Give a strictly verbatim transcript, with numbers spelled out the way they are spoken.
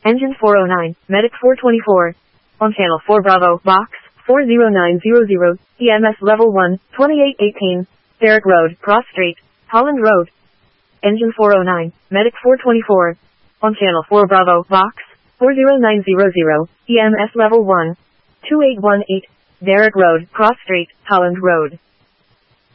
Engine four oh nine, Medic four twenty-four. On channel four Bravo, box, four zero nine zero zero, E M S level one, twenty-eight eighteen, Derrick Road, Cross Street, Holland Road. Engine four oh nine, Medic four twenty-four. On channel four Bravo, box, four zero nine zero zero, E M S level one, two eight one eight, Derrick Road, Cross Street, Holland Road.